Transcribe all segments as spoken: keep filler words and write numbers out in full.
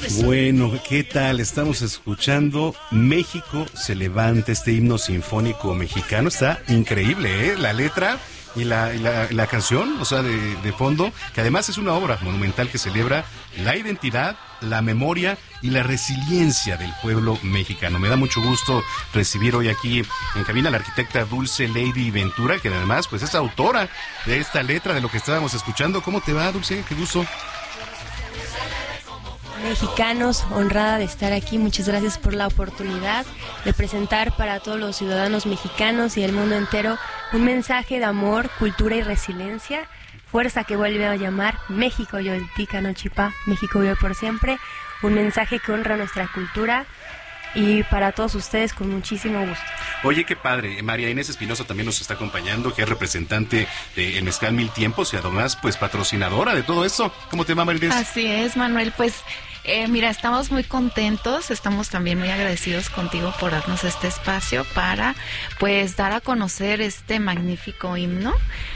Bueno, ¿qué tal? Estamos escuchando México se levanta, este himno sinfónico mexicano. Está increíble, ¿eh? La letra y la, y la, la canción, o sea, de, de fondo, que además es una obra monumental que celebra la identidad, la memoria y la resiliencia del pueblo mexicano. Me da mucho gusto recibir hoy aquí en cabina a la arquitecta Dulce Lady Ventura, que además pues es autora de esta letra, de lo que estábamos escuchando. ¿Cómo te va, Dulce? Qué gusto. Mexicanos, honrada de estar aquí. Muchas gracias por la oportunidad de presentar para todos los ciudadanos mexicanos y el mundo entero un mensaje de amor, cultura y resiliencia. Fuerza que vuelve a llamar México Yoltica Nochipa, México vive por siempre. Un mensaje que honra nuestra cultura y para todos ustedes con muchísimo gusto. Oye, qué padre. María Inés Espinosa también nos está acompañando, que es representante de El Mezcal Mil Tiempos y además pues patrocinadora de todo esto. ¿Cómo te va, María Inés? Así es, Manuel. Pues eh, mira, estamos muy contentos, estamos también muy agradecidos contigo por darnos este espacio para pues dar a conocer este magnífico himno.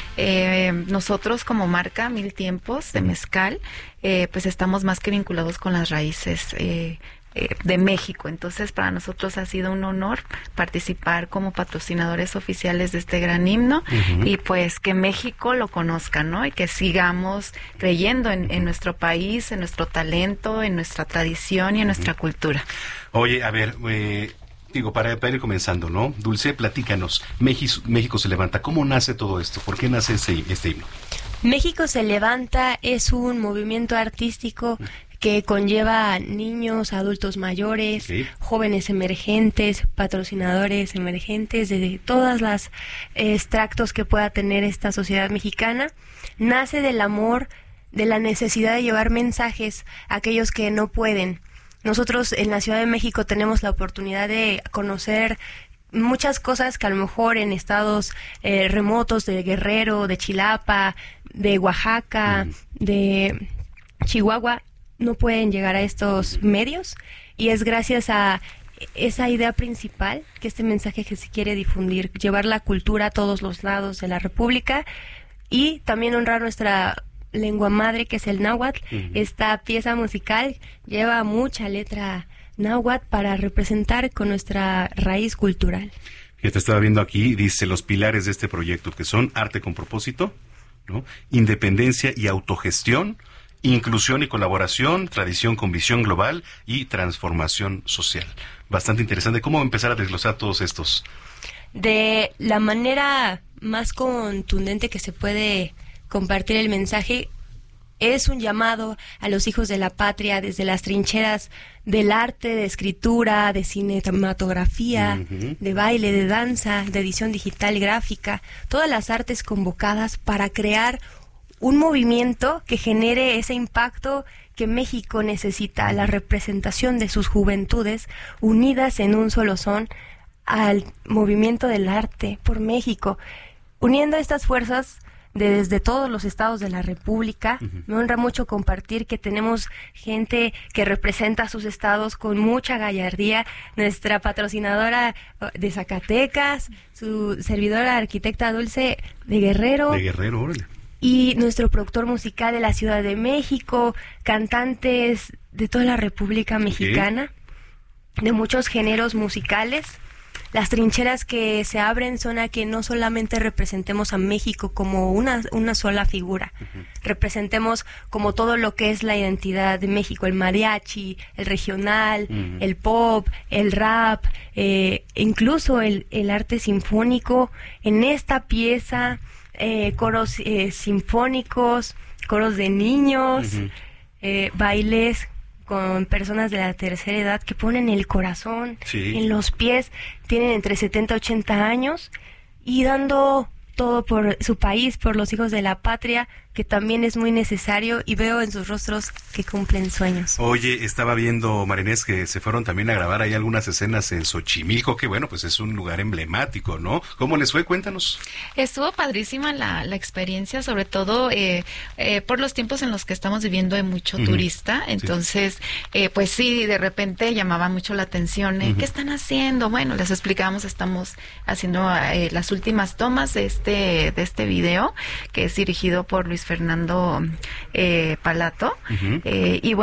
Eh, nosotros como marca Mil Tiempos de Mezcal, eh, pues estamos más que vinculados con las raíces eh, eh, de México. Entonces para nosotros ha sido un honor participar como patrocinadores oficiales de este gran himno. Uh-huh. Y pues que México lo conozca, ¿no? Y que sigamos creyendo en, en nuestro país, en nuestro talento, en nuestra tradición y en nuestra cultura. Oye, a ver, eh... Digo, para, para ir comenzando, ¿no? Dulce, platícanos. México, México se levanta. ¿Cómo nace todo esto? ¿Por qué nace este, este himno? México se levanta es un movimiento artístico que conlleva a niños, adultos mayores, okay, jóvenes emergentes, patrocinadores emergentes, de todas las extractos que pueda tener esta sociedad mexicana. Nace del amor, de la necesidad de llevar mensajes a aquellos que no pueden. Nosotros en la Ciudad de México tenemos la oportunidad de conocer muchas cosas que a lo mejor en estados eh, remotos de Guerrero, de Chilapa, de Oaxaca, mm. de Chihuahua, no pueden llegar a estos medios, y es gracias a esa idea principal que este mensaje que se quiere difundir, llevar la cultura a todos los lados de la República y también honrar nuestra lengua madre, que es el náhuatl. Uh-huh. Esta pieza musical lleva mucha letra náhuatl para representar con nuestra raíz cultural. Ya te estaba viendo aquí, dice los pilares de este proyecto, que son arte con propósito, ¿no? Independencia y autogestión, inclusión y colaboración, tradición con visión global y transformación social. Bastante interesante. ¿Cómo empezar a desglosar todos estos? De la manera más contundente que se puede compartir el mensaje, es un llamado a los hijos de la patria desde las trincheras del arte, de escritura, de cinematografía, uh-huh, de baile, de danza, de edición digital y gráfica, todas las artes convocadas para crear un movimiento que genere ese impacto que México necesita, la representación de sus juventudes unidas en un solo son al movimiento del arte por México. Uniendo estas fuerzas de desde todos los estados de la República, uh-huh, me honra mucho compartir que tenemos gente que representa a sus estados con mucha gallardía. Nuestra patrocinadora de Zacatecas, su servidora arquitecta Dulce de Guerrero. De Guerrero, órale. Y nuestro productor musical de la Ciudad de México, cantantes de toda la República Mexicana, okay, de muchos géneros musicales. Las trincheras que se abren son a que no solamente representemos a México como una, una sola figura, uh-huh, representemos como todo lo que es la identidad de México, el mariachi, el regional, uh-huh, el pop, el rap, eh, incluso el, el arte sinfónico. En esta pieza, eh, coros eh, sinfónicos, coros de niños, uh-huh, eh, bailes con personas de la tercera edad que ponen el corazón, sí, en los pies, tienen entre setenta y ochenta años y dando todo por su país, por los hijos de la patria, que también es muy necesario, y veo en sus rostros que cumplen sueños. Oye, estaba viendo, Marinés, que se fueron también a grabar ahí algunas escenas en Xochimilco, que bueno, pues es un lugar emblemático, ¿no? ¿Cómo les fue? Cuéntanos. Estuvo padrísima la, la experiencia, sobre todo eh, eh, por los tiempos en los que estamos viviendo de mucho uh-huh, turista, entonces, sí, eh, pues sí, de repente llamaba mucho la atención, eh, uh-huh, ¿qué están haciendo? Bueno, les explicamos, estamos haciendo eh, las últimas tomas de este, de este video, que es dirigido por Luis Fernando eh, Palato, uh-huh, eh, y bueno,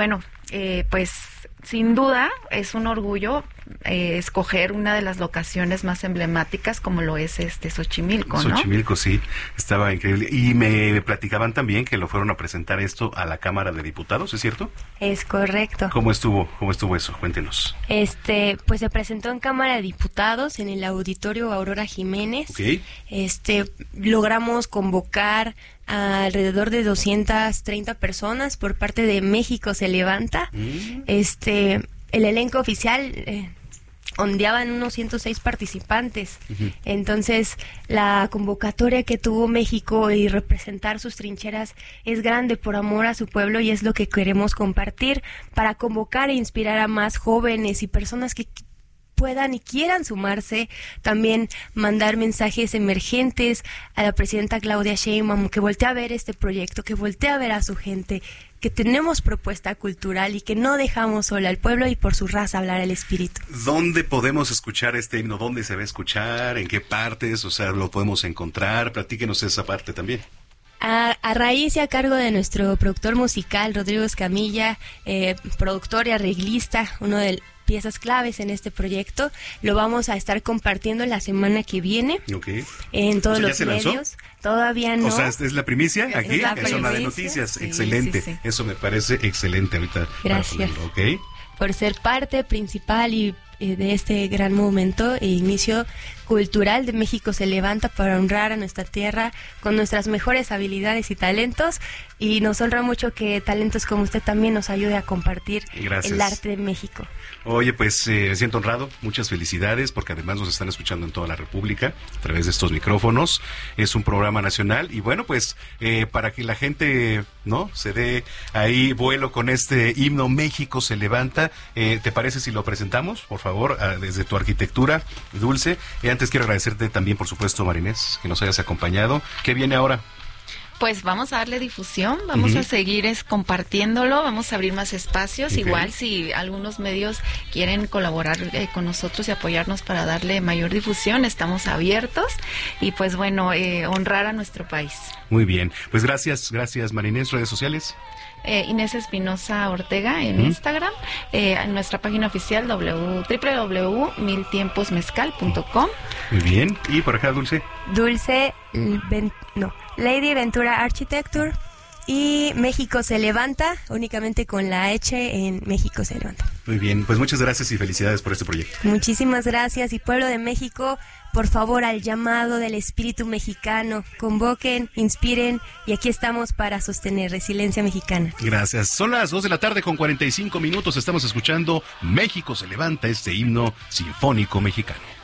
eh, pues sin duda es un orgullo eh, escoger una de las locaciones más emblemáticas como lo es este Xochimilco, ¿no? Xochimilco, sí, estaba increíble. Y me platicaban también que lo fueron a presentar esto a la Cámara de Diputados, ¿es cierto? Es correcto. ¿Cómo estuvo? ¿Cómo estuvo eso? Cuéntenos. Este, pues se presentó en Cámara de Diputados en el Auditorio Aurora Jiménez. Okay. Este, logramos convocar a alrededor de doscientas treinta personas por parte de México se levanta. Mm. Este, el elenco oficial eh, ondeaban unos ciento seis participantes. Uh-huh. Entonces, la convocatoria que tuvo México y representar sus trincheras es grande por amor a su pueblo y es lo que queremos compartir para convocar e inspirar a más jóvenes y personas que puedan y quieran sumarse, también mandar mensajes emergentes a la presidenta Claudia Sheinbaum, que voltee a ver este proyecto, que voltee a ver a su gente, que tenemos propuesta cultural y que no dejamos sola al pueblo y por su raza hablar al espíritu. ¿Dónde podemos escuchar este himno? ¿Dónde se va a escuchar? ¿En qué partes? O sea, ¿lo podemos encontrar? Platíquenos esa parte también. A, a raíz y a cargo de nuestro productor musical, Rodrigo Escamilla, eh, productor y arreglista, uno de piezas claves en este proyecto, lo vamos a estar compartiendo la semana que viene. Okay. En todos o sea, los ¿ya se lanzó? medios. Todavía no. O sea, ¿es la primicia aquí? Es la es una de noticias. Sí, excelente. Sí, sí. Eso me parece excelente ahorita. Gracias. Okay. Por ser parte principal y eh, de este gran momento e inicio cultural de México se levanta para honrar a nuestra tierra con nuestras mejores habilidades y talentos, y nos honra mucho que talentos como usted también nos ayude a compartir Gracias. El arte de México. Oye, pues eh, me siento honrado, muchas felicidades, porque además nos están escuchando en toda la República a través de estos micrófonos. Es un programa nacional y bueno, pues eh, para que la gente no se dé ahí vuelo con este himno México se levanta, eh, ¿te parece si lo presentamos, por favor, a, desde tu arquitectura, Dulce? Y antes quiero agradecerte también, por supuesto, Marinés, que nos hayas acompañado. ¿Qué viene ahora? Pues vamos a darle difusión, vamos uh-huh. a seguir es, compartiéndolo, vamos a abrir más espacios, okay. Igual si algunos medios quieren colaborar eh, con nosotros y apoyarnos para darle mayor difusión, estamos abiertos y pues bueno, eh, honrar a nuestro país. Muy bien, pues gracias, gracias Marinés. ¿Redes sociales? Eh, Inés Espinosa Ortega en uh-huh. Instagram, eh, en nuestra página oficial w w w punto mil tiempos mezcal punto com. Muy bien, y por acá Dulce. Dulce, ven, no, Lady Ventura Architecture y México se levanta, únicamente con la H en México se levanta. Muy bien, pues muchas gracias y felicidades por este proyecto. Muchísimas gracias, y pueblo de México, por favor, al llamado del espíritu mexicano, convoquen, inspiren, y aquí estamos para sostener resiliencia mexicana. Gracias. Son las dos de la tarde con cuarenta y cinco minutos, estamos escuchando México se levanta, este himno sinfónico mexicano.